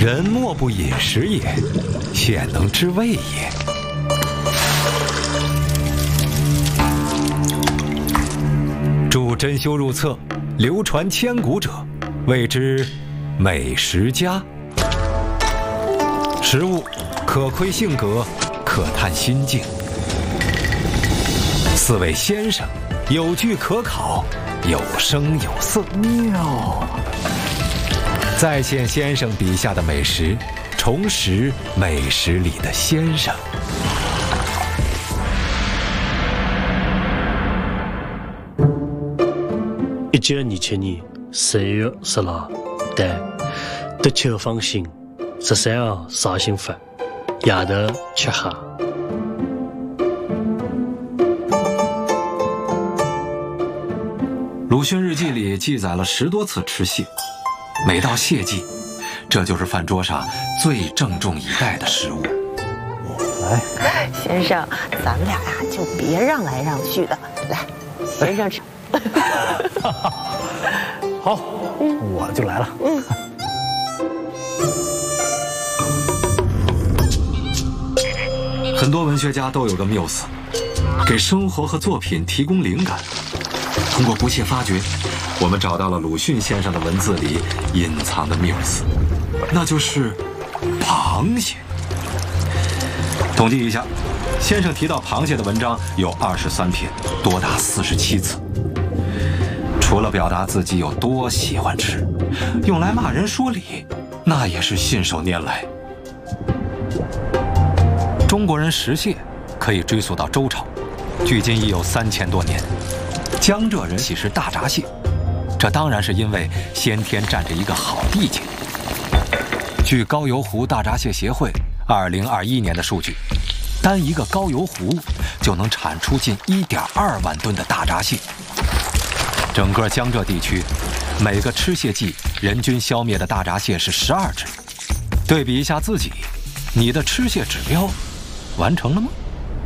人莫不饮食也，鲜能知味也。著珍馐入册，流传千古者，谓之美食家。食物可窥性格，可探心境。四位先生，有据可考，有声有色。 妙！ 再现先生笔下的美食，重拾美食里的先生。 1927年10月16日，在德丘放行13号绍兴发，夜头吃虾。 鲁迅日记里记载了10多次吃蟹，每到蟹季，这就是饭桌上最郑重以待的食物。 来， 先生，咱们俩呀就别让来让去的，来，先生吃。 好，我就来了。 很多文学家都有个缪斯，给生活和作品提供灵感。通过不懈发掘，我们找到了鲁迅先生的文字里隐藏的缪斯，那就是螃蟹。统计一下，先生提到螃蟹的文章有23篇，多达47次。除了表达自己有多喜欢吃，用来骂人说理，那也是信手拈来。中国人食蟹可以追溯到周朝，距今已有3000多年。江浙人喜食大闸蟹，这当然是因为先天占着一个好地界。据高邮湖大闸蟹协会2021年的数据，单一个高邮湖就能产出近1.2万吨的大闸蟹。整个江浙地区，每个吃蟹季人均消灭的大闸蟹是12只。对比一下自己，你的吃蟹指标完成了吗？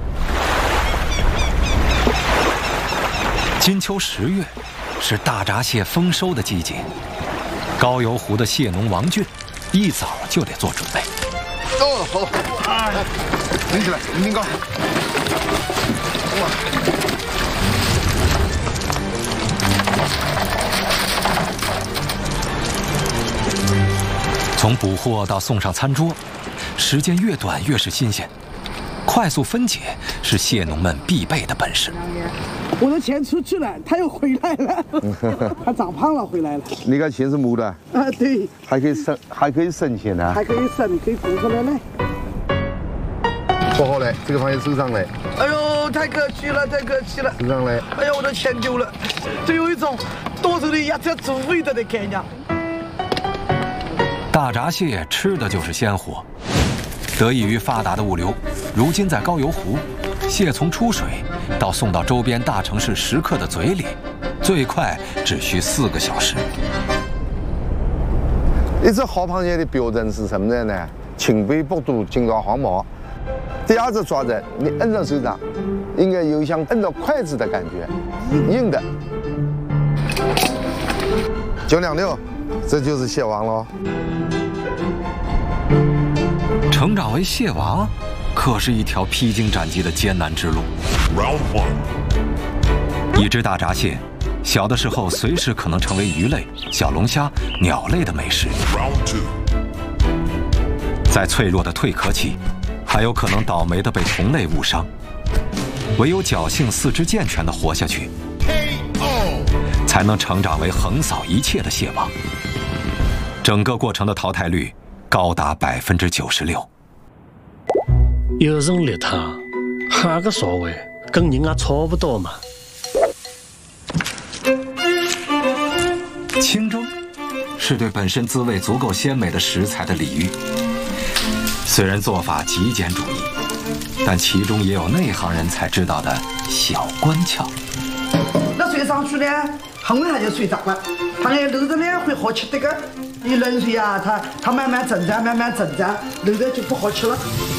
金秋10月是大闸蟹丰收的季节，高邮湖的蟹农王俊一早就得做准备。 哦，好，拎起来，拎高。 从捕获到送上餐桌，时间越短越是新鲜。快速分解是蟹农们必备的本事。 我的钱出去了，他又回来了，他长胖了回来了。 你个钱是母的？ 啊，对。 还可以生钱呢？ 还可以生，可以煮出来嘞。 过后嘞，这个螃蟹收上来。 哎呦，太可惜了，太可惜了。 收上来。 哎呀，我的钱丢了，这有一种剁手的鸭子煮味道的概念。 大闸蟹吃的就是鲜活，得益于发达的物流，如今在高邮湖，蟹从出水到送到周边大城市食客的嘴里，最快只需4个小时。 一只好螃蟹的标准是什么呢？轻背薄肚，筋道黄毛。第二只抓着，你摁到手掌，应该有像摁到筷子的感觉，硬的。926，这就是蟹王喽。 成长为蟹王，可是一条披荆斩棘的艰难之路。一只大闸蟹，小的时候随时可能成为鱼类、小龙虾、鸟类的美食。在脆弱的蜕壳期，还有可能倒霉的被同类误伤。唯有侥幸四肢健全的活下去，才能成长为横扫一切的蟹王。整个过程的淘汰率高达96%。 有人猎他，哈个所谓，跟人家差不多嘛。 清蒸是对本身滋味足够鲜美的食材的礼遇。虽然做法极简主义，但其中也有内行人才知道的小关窍。 那水上去呢，很快它就睡着了。它那漏着呢会好吃这个，一冷水啊，它慢慢增长，慢慢增长，漏着就不好吃了。